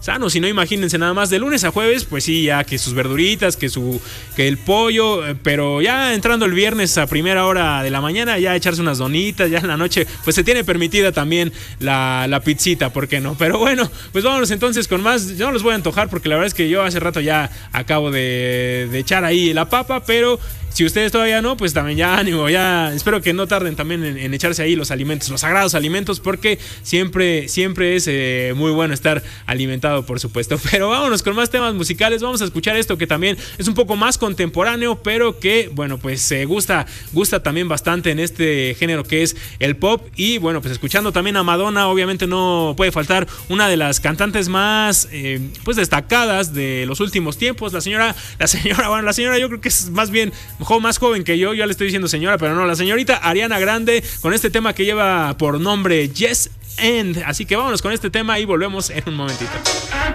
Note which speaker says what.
Speaker 1: sano. Si no, imagínense nada más de lunes a jueves, pues sí, ya que sus verduritas, que el pollo, pero ya entrando el viernes a primera hora de la mañana, ya echarse unas donitas, ya en la noche, pues se tiene permitida también la pizzita, ¿por qué no? Pero bueno, pues vámonos entonces con más. Yo no los voy a antojar porque la verdad es que yo hace rato ya acabo de echar ahí la papa, pero si ustedes todavía no, pues también ya ánimo, ya espero que no tarden también en echarse ahí los alimentos, los sagrados alimentos, porque siempre es muy bueno estar alimentado, por supuesto. Pero vámonos con más temas musicales. Vamos a escuchar esto que también es un poco más contemporáneo, pero que, bueno, pues gusta también bastante en este género que es el pop. Y bueno, pues escuchando también a Madonna, obviamente no puede faltar una de las cantantes más pues destacadas de los últimos tiempos, la señora yo creo que es más bien más joven que yo le estoy diciendo señora, pero no, la señorita Ariana Grande, con este tema que lleva por nombre Yes and. Así que vámonos con este tema y volvemos en un momentito.